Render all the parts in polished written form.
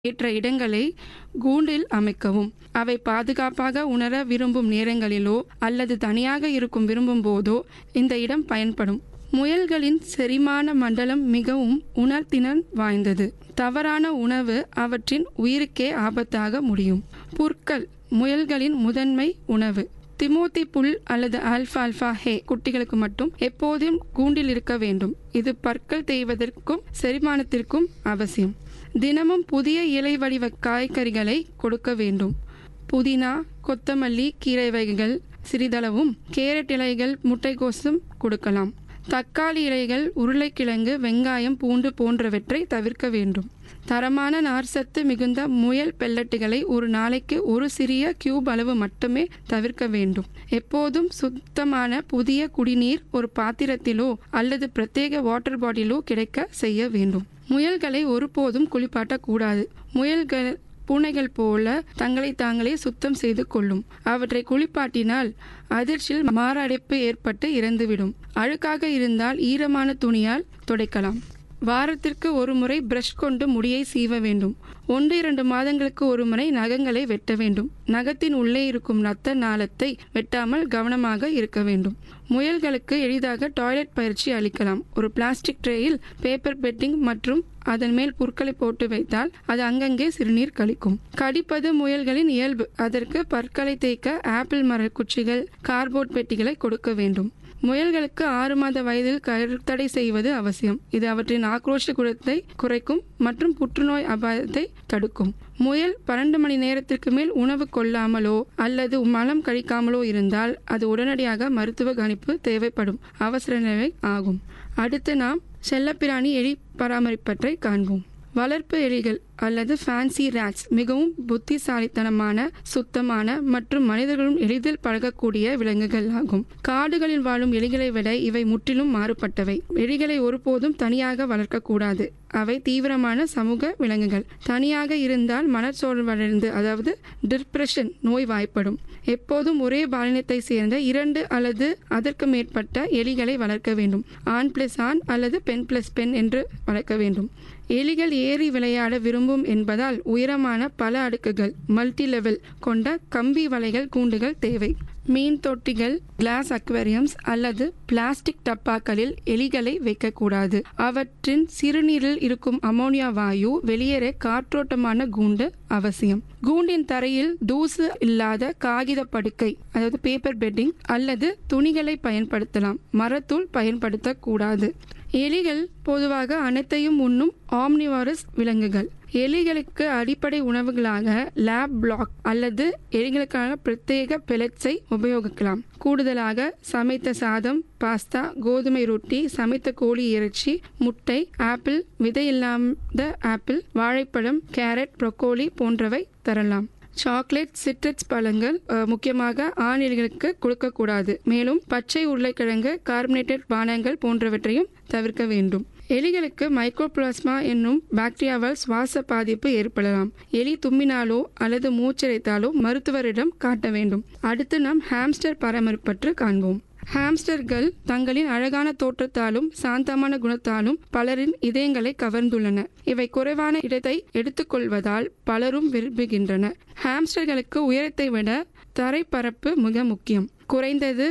ஏற்ற இடங்களை கூண்டில் அமைக்கவும். அவை பாதுகாப்பாக உணர விரும்பும் நேரங்களிலோ அல்லது தனியாக இருக்கும் விரும்பும் போதோ இந்த இடம் பயன்படும். முயல்களின் செரிமான மண்டலம் மிகவும் உணர்திறன் வாய்ந்தது. தவறான உணவு அவற்றின் உயிருக்கே ஆபத்தாக முடியும். புற்கள் முயல்களின் முதன்மை உணவு. திமோத்தி புல் அல்லது ஆல்ஃபால்ஃபா ஹே குட்டிகளுக்கு மட்டும் எப்போதும் கூண்டில் இருக்க வேண்டும். இது பற்கள் தேய்வதற்கும் செரிமானத்திற்கும் அவசியம். தினமும் புதிய இலை வடிவ காய்கறிகளை கொடுக்க வேண்டும். புதினா, கொத்தமல்லி கீரை வகைகள் சிறிதளவும், கேரட் இலைகள், முட்டைகோசும் கொடுக்கலாம். தக்காளி இலைகள், உருளைக்கிழங்கு, வெங்காயம், பூண்டு போன்றவற்றை தவிர்க்க வேண்டும். தரமான நார்சத்து மிகுந்த முயல் பெல்லட்டுகளை ஒரு நாளைக்கு ஒரு சிறிய கியூப் அளவு மட்டுமே தவிர்க்க வேண்டும். எப்போதும் சுத்தமான புதிய குடிநீர் ஒரு பாத்திரத்திலோ அல்லது பிரத்யேக வாட்டர் பாட்டிலோ கிடைக்க செய்ய வேண்டும். முயல்களை ஒருபோதும் குளிப்பாட்டக்கூடாது. முயல்கள் பூனைகள் போல தங்களை தாங்களே சுத்தம் செய்து கொள்ளும். அவற்றை குளிப்பாட்டினால் அதிர்ச்சியில் மாரடைப்பு ஏற்பட்டு இறந்துவிடும். அழுக்காக இருந்தால் ஈரமான துணியால் துடைக்கலாம். வாரத்திற்கு ஒரு முறை பிரஷ் கொண்டு முடியை சீவ வேண்டும். 1-2 மாதங்களுக்கு ஒரு முறை நகங்களை வெட்ட வேண்டும். நகத்தின் உள்ளே இருக்கும் இரத்த நாளத்தை வெட்டாமல் கவனமாக இருக்க வேண்டும். முயல்களுக்கு எளிதாக டாய்லெட் பயிற்சி அளிக்கலாம். ஒரு பிளாஸ்டிக் ட்ரேயில் பேப்பர் பெட்டிங் மற்றும் அதன் மேல் புற்களை போட்டு வைத்தால் அது அங்கங்கே சிறுநீர் கழிக்கும். கடிப்பது முயல்களின் இயல்பு. அதற்கு பற்களை தேய்க்க ஆப்பிள் மர குச்சிகள், கார்போர்ட் பெட்டிகளை கொடுக்க வேண்டும். முயல்களுக்கு 6 மாத வயதில் கருத்தடை செய்வது அவசியம். இது அவற்றின் ஆக்ரோஷ குணத்தை குறைக்கும் மற்றும் புற்றுநோய் அபாயத்தை தடுக்கும். முயல் 12 மணி நேரத்திற்கு மேல் உணவு கொள்ளாமலோ அல்லது மலம் கழிக்காமலோ இருந்தால் அது உடனடியாக மருத்துவ கவனிப்பு தேவைப்படும் அவசர நிலை ஆகும். அடுத்து நாம் செல்லப்பிராணி எலி பராமரிப்பற்றை காண்போம். வளர்ப்பு எலிகள் அல்லது ஃபேன்சி ரேட்ஸ் மிகவும் புத்திசாலித்தனமான, சுத்தமான மற்றும் மனிதர்களும் எளிதில் பழகக்கூடிய விலங்குகள் ஆகும். காடுகளில் வாழும் எலிகளை விட இவை முற்றிலும் மாறுபட்டவை. எலிகளை ஒருபோதும் தனியாக வளர்க்கக்கூடாது. அவை தீவிரமான சமூக விலங்குகள். தனியாக இருந்தால் மனச்சோர்வடைந்து அதாவது டிப்ரெஷன் நோய் வாய்ப்படும். எப்போதும் ஒரே பாலினத்தை சேர்ந்த 2 அல்லது அதற்கு மேற்பட்ட எலிகளை வளர்க்க வேண்டும். ஆண் பிளஸ் ஆண் அல்லது பெண் பிளஸ் பெண் என்று வளர்க்க வேண்டும். எலிகள் ஏறி விளையாட விரும்பும் என்பதால் உயரமான பல அடுக்குகள் மல்டி லெவல் கொண்ட கம்பி வலைகள் கூண்டுகள் தேவை. மீன் தொட்டிகள், கிளாஸ் அக்வேரியம்ஸ் அல்லது பிளாஸ்டிக் டப்பாக்களில் எலிகளை வைக்கக்கூடாது. அவற்றின் சிறுநீரில் இருக்கும் அமோனியா வாயு வெளியேற காற்றோட்டமான கூண்டு அவசியம். கூண்டின் தரையில் தூசு இல்லாத காகித படுக்கை அதாவது பேப்பர் பெட்டிங் அல்லது துணிகளை பயன்படுத்தலாம். மரத்தூள் பயன்படுத்தக்கூடாது. எலிகள் பொதுவாக அனைத்தையும் உண்ணும் ஆம்னிவாரஸ் விலங்குகள். எலிகளுக்கு அடிப்படை உணவுகளாக லேப் பிளாக் அல்லது எலிகளுக்கான பிரத்யேக பெலட்ஸை உபயோகிக்கலாம். கூடுதலாக சமைத்த சாதம், பாஸ்தா, கோதுமை ரொட்டி, சமைத்த கோழி இறைச்சி, முட்டை, ஆப்பிள், விதையில்லாத ஆப்பிள், வாழைப்பழம், கேரட், ப்ரோக்கோலி போன்றவை தரலாம். சாக்லேட், சிட்ரஸ் பழங்கள் முக்கியமாக ஆண் எலிகளுக்கு கொடுக்கக்கூடாது. மேலும் பச்சை உருளைக்கிழங்கு, கார்பனேட்டட் பானங்கள் போன்றவற்றையும் தவிர்க்க வேண்டும். எலிகளுக்கு மைக்ரோபிளாஸ்மா என்னும் பாக்டீரியாவால் சுவாச பாதிப்பு ஏற்படலாம். எலி தும்மினாலோ அல்லது மூச்சரைத்தாலோ மருத்துவரிடம் காட்ட வேண்டும். அடுத்து நாம் ஹாம்ஸ்டர் பராமரிப்பற்று காண்போம். ஹாம்ஸ்டர்கள் தங்களின் அழகான தோற்றத்தாலும் சாந்தமான குணத்தாலும் பலரின் இதயங்களை கவர்ந்துள்ளன. இவை குறைவான இடத்தை எடுத்துக்கொள்வதால் பலரும் விரும்புகின்றனர். ஹாம்ஸ்டர்களுக்கு உயரத்தை விட தரைப்பரப்பு மிக முக்கியம். குறைந்தது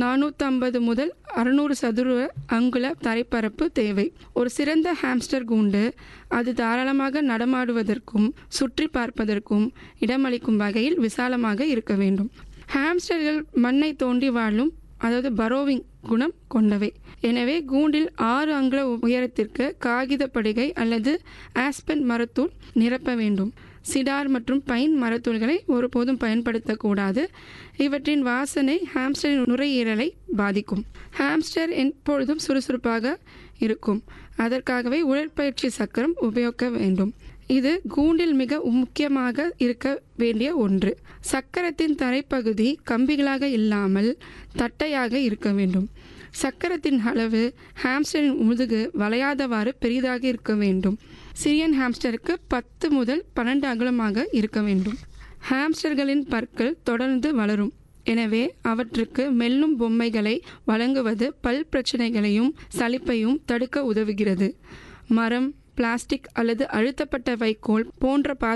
450 முதல் 600 சதுர அங்குல தரைப்பரப்பு தேவை. ஒரு சிறந்த ஹாம்ஸ்டர் கூண்டு அது தாராளமாக நடமாடுவதற்கும் சுற்றி பார்ப்பதற்கும் இடமளிக்கும் வகையில் விசாலமாக இருக்க வேண்டும். ஹாம்ஸ்டர்கள் மண்ணை தோண்டி வாழும் அதாவது பரோவிங் குணம் கொண்டவை. எனவே கூண்டில் 6 அங்குல உயரத்திற்கு காகித படுகை அல்லது ஆஸ்பென் மரத்தூள் நிரப்ப வேண்டும். சிடார் மற்றும் பைன் மரத்தூள்களை ஒருபோதும் பயன்படுத்தக்கூடாது. இவற்றின் வாசனை ஹாம்ஸ்டரின் நுரையீரலை பாதிக்கும். ஹாம்ஸ்டர் எப்பொழுதும் சுறுசுறுப்பாக இருக்கும். அதற்காகவே உடற்பயிற்சி சக்கரம் உபயோகிக்க வேண்டும். இது கூண்டில் மிக முக்கியமாக இருக்க வேண்டிய ஒன்று. சக்கரத்தின் தரைப்பகுதி கம்பிகளாக இல்லாமல் தட்டையாக இருக்க வேண்டும். சக்கரத்தின் அளவு ஹாம்ஸ்டரின் முதுகு வளையாதவாறு பெரிதாக இருக்க வேண்டும். சிரியன் ஹாம்ஸ்டருக்கு 10 முதல் 12 அகலமாக இருக்க வேண்டும். ஹாம்ஸ்டர்களின் பற்கள் தொடர்ந்து வளரும். எனவே அவற்றுக்கு மெல்லும் பொம்மைகளை வழங்குவது பல் பிரச்சனைகளையும் சலிப்பையும் தடுக்க உதவுகிறது. மரம், பிளாஸ்டிக் அல்லது அழுத்தப்பட்ட வைக்கோல் போன்ற